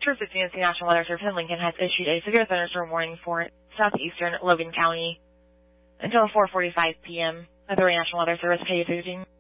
Massachusetts National Weather Service in Lincoln has issued a severe thunderstorm warning for southeastern Logan County until 4:45 p.m. Missouri National Weather Service, pay attention.